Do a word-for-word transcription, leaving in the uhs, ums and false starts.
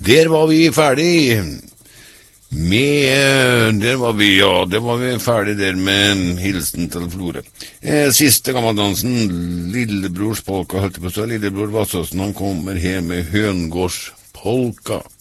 Der var vi ferdig med, der var vi, ja, det var vi ferdig der med hilsen til Flore. Eh, siste gammeldansen, Lillebrors polka, holdt på å stå, Lillebror Vassåsen, han kommer her med Høngårds polka.